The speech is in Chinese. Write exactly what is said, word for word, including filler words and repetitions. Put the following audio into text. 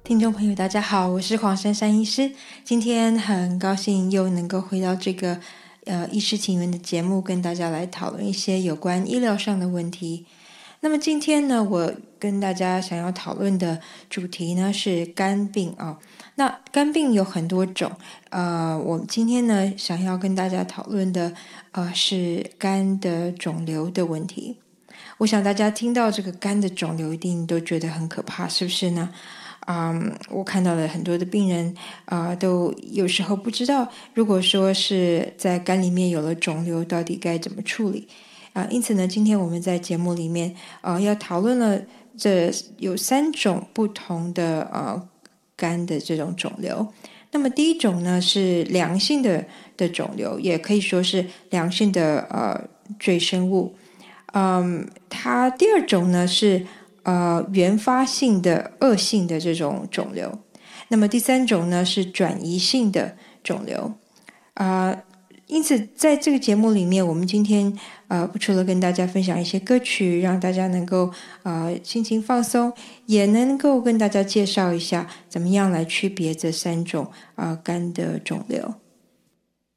听众朋友，大家好，我是黄珊珊医师。今天很高兴又能够回到这个呃医师情缘的节目，跟大家来讨论一些有关医疗上的问题。那么今天呢，我跟大家想要讨论的主题呢是肝病啊。那肝病有很多种，呃，我今天呢想要跟大家讨论的呃是肝的肿瘤的问题。我想大家听到这个肝的肿瘤，一定都觉得很可怕，是不是呢？嗯，我看到了很多的病人，啊、呃，都有时候不知道，如果说是在肝里面有了肿瘤，到底该怎么处理啊、呃？因此呢，今天我们在节目里面，呃，要讨论了这有三种不同的呃肝的这种肿瘤。那么第一种呢是良性的的肿瘤，也可以说是良性的呃赘生物。嗯，它第二种呢是呃原发性的恶性的这种肿瘤，那么第三种呢是转移性的肿瘤。啊、呃，因此在这个节目里面，我们今天呃除了跟大家分享一些歌曲，让大家能够呃心情放松，也能够跟大家介绍一下怎么样来区别这三种啊、呃、肝的肿瘤。